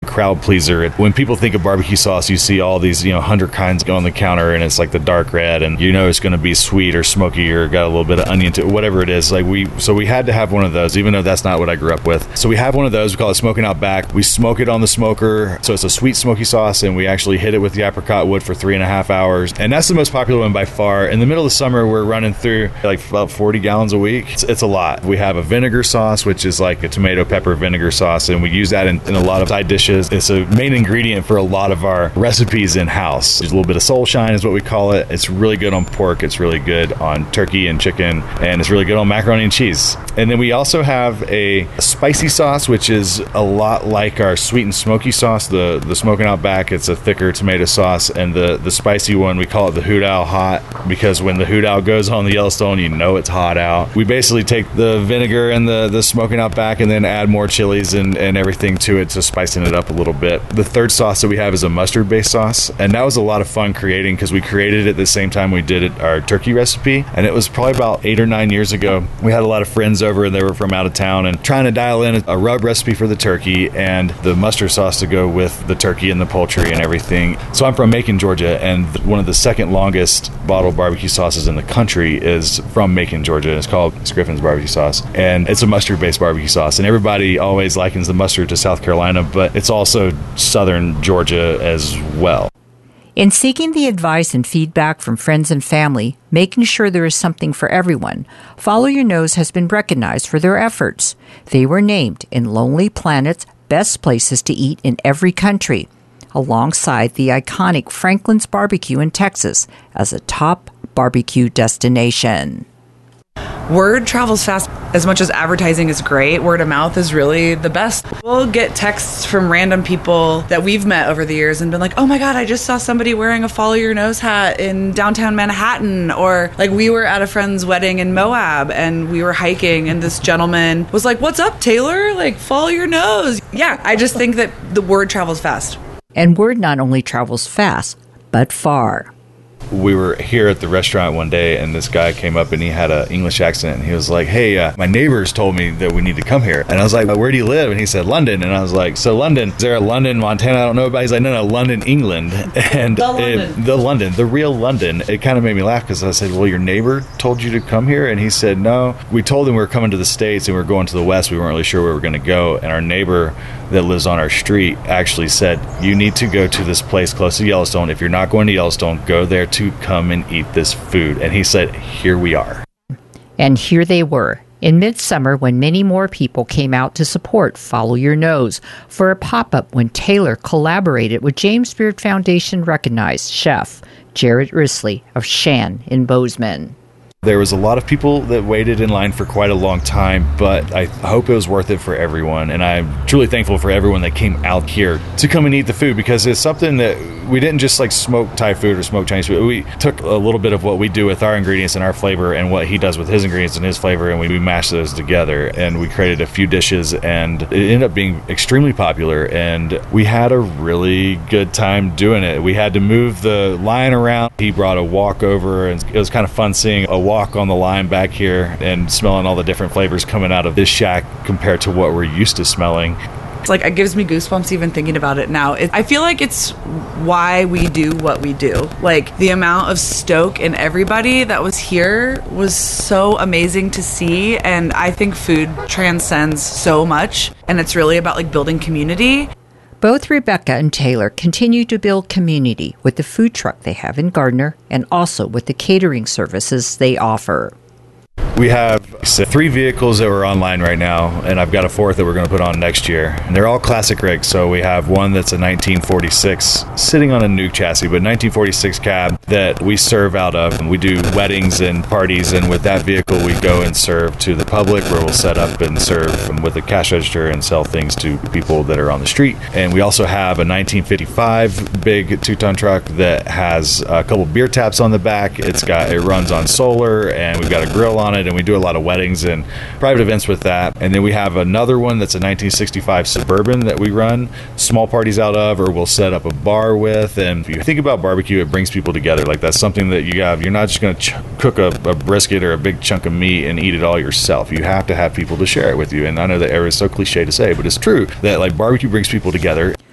crowd pleaser. When people think of barbecue sauce, you see all these, 100 kinds go on the counter, and it's like the dark red, and it's going to be sweet or smoky or got a little bit of onion to it, whatever it is. So we had to have one of those, even though that's not what I grew up with. So we have one of those. We call it Smoking Out Back. We smoke it on the smoker. So it's a sweet smoky sauce, and we actually hit it with the apricot wood for 3.5 hours. And that's the most popular one by far. In the middle of the summer, we're running through like about 40 gallons a week. It's a lot. We have a vinegar sauce, which is like a tomato pepper vinegar sauce, and we use that in a lot of side dishes. It's a main ingredient for a lot of our recipes in-house. There's a little bit of soul shine is what we call it. It's really good on pork. It's really good on turkey and chicken, and it's really good on macaroni and cheese. And then we also have a spicy sauce, which is a lot like our sweet and smoky sauce, the Smoking Out Back. It's a thicker tomato sauce, and the spicy one, we call it the Hoot Owl Hot, because when the Hoot Owl goes on the Yellowstone, it's hot out. We basically take the vinegar and the Smoking Out Back and then add more chilies and everything to it to spicing it up a little bit. The third sauce that we have is a mustard-based sauce, and that was a lot of fun creating because we created it the same time we did our turkey recipe, and it was probably about 8 or 9 years ago. We had a lot of friends over, and they were from out of town, and trying to dial in a rub recipe for the turkey and the mustard sauce to go with the turkey and the poultry and everything. So I'm from Macon, Georgia, and one of the second longest bottled barbecue sauces in the country is from Macon, Georgia. It's called Griffin's barbecue sauce, and it's a mustard-based barbecue sauce, and everybody always likens the mustard to South Carolina, but it's also southern Georgia as well. In seeking the advice and feedback from friends and family, making sure there is something for everyone, Follow Your Nose has been recognized for their efforts. They were named in Lonely Planet's Best Places to Eat in Every Country, alongside the iconic Franklin's Barbecue in Texas as a top barbecue destination. Word travels fast. As much as advertising is great, word of mouth is really the best. We'll get texts from random people that we've met over the years and been like, oh my God, I just saw somebody wearing a Follow Your Nose hat in downtown Manhattan. Or like we were at a friend's wedding in Moab and we were hiking and this gentleman was like, what's up, Taylor? Like, follow your nose. Yeah, I just think that the word travels fast. And word not only travels fast, but far. We were here at the restaurant one day, and this guy came up and he had an English accent, and he was like, hey, my neighbors told me that we need to come here. And I was like, where do you live? And he said, London. And I was like, so London, is there a London, Montana I don't know about? He's like, no, London, England. And the real London. It kind of made me laugh because I said, well, your neighbor told you to come here? And he said, no, we told him we were coming to the States and we were going to the West. We weren't really sure where we were going to go. And our neighbor that lives on our street actually said, you need to go to this place close to Yellowstone. If you're not going to Yellowstone, go there to come and eat this food. And he said, here we are. And here they were, in midsummer when many more people came out to support Follow Your Nose for a pop-up when Taylor collaborated with James Beard Foundation recognized chef Jared Risley of Shan in Bozeman. There was a lot of people that waited in line for quite a long time, but I hope it was worth it for everyone. And I'm truly thankful for everyone that came out here to come and eat the food, because it's something that we didn't just like smoke Thai food or smoke Chinese food. We took a little bit of what we do with our ingredients and our flavor and what he does with his ingredients and his flavor, and we mashed those together. And we created a few dishes, and it ended up being extremely popular. And we had a really good time doing it. We had to move the line around. He brought a walk over, and it was kind of fun seeing a walk on the line back here and smelling all the different flavors coming out of this shack compared to what we're used to smelling. It's like, it gives me goosebumps even thinking about it now. I feel like it's why we do what we do. Like, the amount of stoke in everybody that was here was so amazing to see. And I think food transcends so much. And it's really about like building community. Both Rebecca and Taylor continue to build community with the food truck they have in Gardner and also with the catering services they offer. We have 3 vehicles that are online right now, and I've got a 4th that we're going to put on next year. And they're all classic rigs. So we have one that's a 1946, sitting on a Nuke chassis, but 1946 cab that we serve out of. And we do weddings and parties, and with that vehicle we go and serve to the public, where we'll set up and serve with a cash register and sell things to people that are on the street. And we also have a 1955 big 2-ton truck that has a couple beer taps on the back. It runs on solar, and we've got a grill on it, and we do a lot of weddings and private events with that. And then we have another one that's a 1965 Suburban that we run small parties out of, or we'll set up a bar with. And if you think about barbecue, it brings people together. Like, that's something that you're not just going to cook a brisket or a big chunk of meat and eat it all yourself. You have to have people to share it with you. And I know that it's so cliche to say, but it's true that like barbecue brings people together.